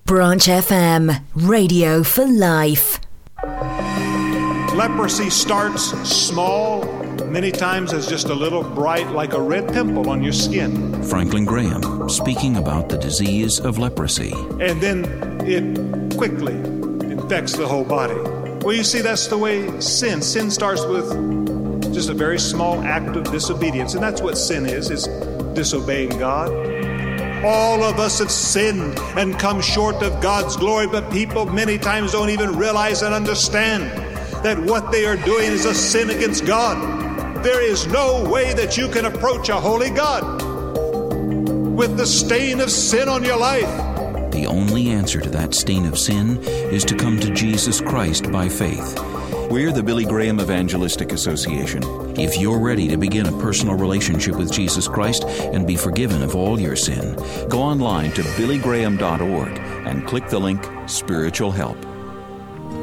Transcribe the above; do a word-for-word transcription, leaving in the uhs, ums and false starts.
Branch F M, radio for life. Leprosy starts small, many times as just a little bright, like a red pimple on your skin. Franklin Graham speaking about the disease of leprosy. And then it quickly infects the whole body. Well, you see, that's the way sin. Sin starts with just a very small act of disobedience. And that's what sin is, is disobeying God. All of us have sinned and come short of God's glory, but people many times don't even realize and understand that what they are doing is a sin against God. There is no way that you can approach a holy God with the stain of sin on your life. The only answer to that stain of sin is to come to Jesus Christ by faith. We're the Billy Graham Evangelistic Association. If you're ready to begin a personal relationship with Jesus Christ and be forgiven of all your sin, go online to billy graham dot org and click the link Spiritual Help.